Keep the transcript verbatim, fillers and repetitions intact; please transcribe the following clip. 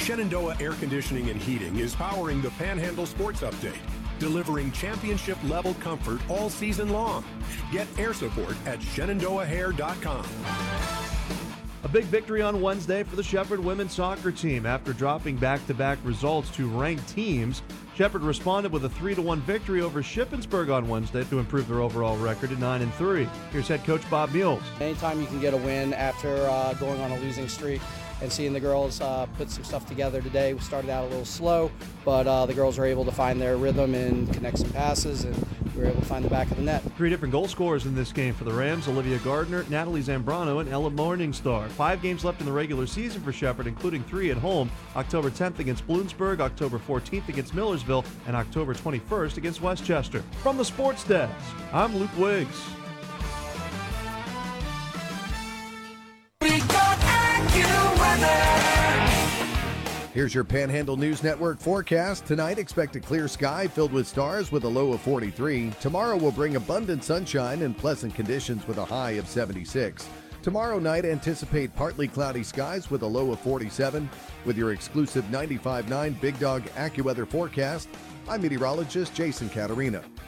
Shenandoah Air Conditioning and Heating is powering the Panhandle Sports Update, delivering championship-level comfort all season long. Get air support at shenandoah hair dot com. A big victory on Wednesday for the Shepherd women's soccer team. After dropping back-to-back results to ranked teams, Shepherd responded with a three to one victory over Shippensburg on Wednesday to improve their overall record to nine and three. Here's head coach Bob Mules. Anytime you can get a win after uh, going on a losing streak and seeing the girls uh, put some stuff together today. We started out a little slow, but uh, the girls were able to find their rhythm and connect some passes, and we were able to find the back of the net. Three different goal scorers in this game for the Rams: Olivia Gardner, Natalie Zambrano, and Ella Morningstar. Five games left in the regular season for Shepherd, including three at home: October tenth against Bloomsburg, October fourteenth against Millersville, and October twenty-first against Westchester. From the Sports Desk, I'm Luke Wiggs. Here's your Panhandle News Network forecast. Tonight, expect a clear sky filled with stars with a low of forty-three. Tomorrow will bring abundant sunshine and pleasant conditions with a high of seventy-six. Tomorrow night, anticipate partly cloudy skies with a low of forty-seven. With your exclusive ninety-five point nine Big Dog AccuWeather forecast, I'm meteorologist Jason Caterina.